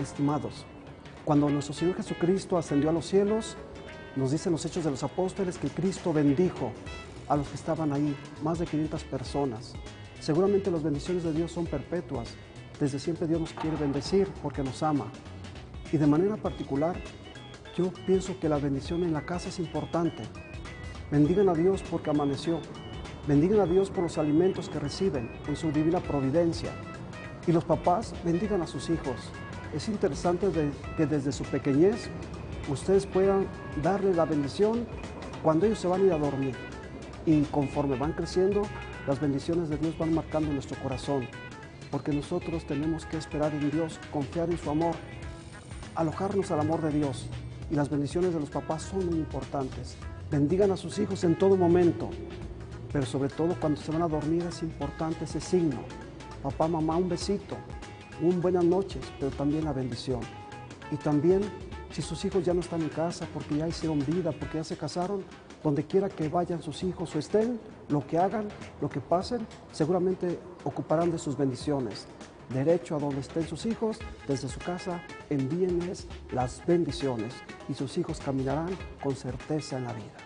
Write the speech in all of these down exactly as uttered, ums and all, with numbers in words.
estimados. Cuando nuestro Señor Jesucristo ascendió a los cielos, nos dicen los Hechos de los Apóstoles que Cristo bendijo a los que estaban ahí, más de quinientas personas. Seguramente las bendiciones de Dios son perpetuas. Desde siempre Dios nos quiere bendecir porque nos ama. Y de manera particular, yo pienso que la bendición en la casa es importante. Bendigan a Dios porque amaneció. Bendigan a Dios por los alimentos que reciben en su divina providencia. Y los papás bendigan a sus hijos. Es interesante de, que desde su pequeñez ustedes puedan darle la bendición cuando ellos se van a ir a dormir. Y conforme van creciendo, las bendiciones de Dios van marcando nuestro corazón. Porque nosotros tenemos que esperar en Dios, confiar en su amor, alojarnos al amor de Dios. Y las bendiciones de los papás son muy importantes. Bendigan a sus hijos en todo momento. Pero sobre todo cuando se van a dormir es importante ese signo. Papá, mamá, un besito, un buenas noches, pero también la bendición. Y también, si sus hijos ya no están en casa porque ya hicieron vida, porque ya se casaron, donde quiera que vayan sus hijos o estén, lo que hagan, lo que pasen, seguramente ocuparán de sus bendiciones. Derecho a donde estén sus hijos, desde su casa, envíenles las bendiciones y sus hijos caminarán con certeza en la vida.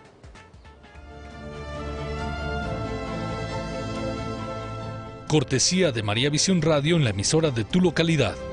Cortesía de María Visión Radio en la emisora de tu localidad.